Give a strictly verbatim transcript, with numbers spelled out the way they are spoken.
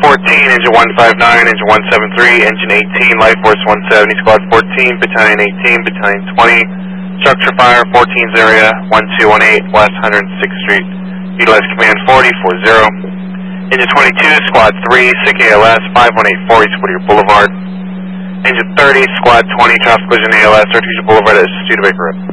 fourteen, engine one five nine, engine one seven three, engine eighteen, life force one seventy, squad fourteen, battalion eighteen, battalion twenty, structure fire, fourteen's area, one two one eight, west one hundred sixth Street. Utilize command forty, four zero. Engine twenty-two, squad three, S I C A L S, five one eight four, East Whittier Boulevard. Engine thirty, squad twenty, traffic collision A L S, Artesia Boulevard at Studebaker Road.